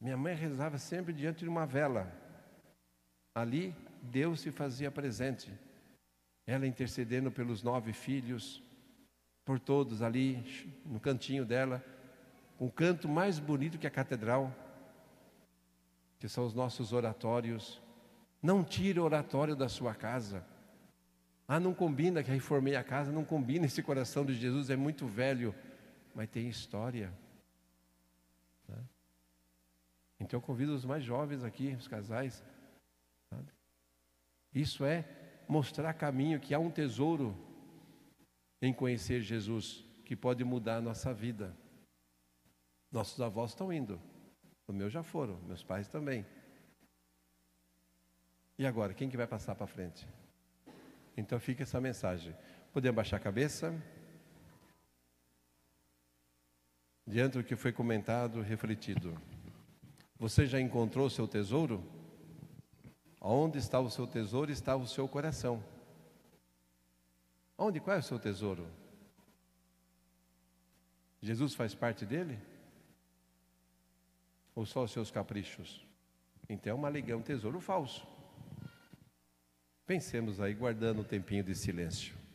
Minha mãe rezava sempre diante de uma vela. Ali, Deus se fazia presente. Ela intercedendo pelos 9 filhos, por todos ali, no cantinho dela, um canto mais bonito que a catedral, que são os nossos oratórios. Não tire o oratório da sua casa. Não combina que reformei a casa, não combina, esse coração de Jesus é muito velho, mas tem história. Então eu convido os mais jovens aqui, os casais. Sabe? Isso é mostrar caminho, que há um tesouro em conhecer Jesus, que pode mudar a nossa vida. Nossos avós estão indo, os meus já foram, meus pais também. E agora, quem que vai passar para frente? Então fica essa mensagem. Podemos baixar a cabeça? Diante do que foi comentado, refletido. Você já encontrou o seu tesouro? Onde está o seu tesouro, está o seu coração. Qual é o seu tesouro? Jesus faz parte dele? Ou só os seus caprichos? Então é um tesouro falso. Pensemos aí, guardando um tempinho de silêncio.